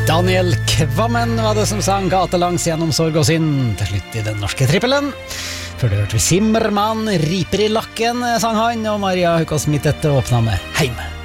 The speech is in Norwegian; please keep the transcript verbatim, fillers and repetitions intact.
Daniel Kvammen var det som sang gatelangs gjennom sorg og synd til slutt i den norske trippelen. Før det hørte vi Simmermann, riper i lakken, sang han, og Maria Hukås Midtette åpna med Heim.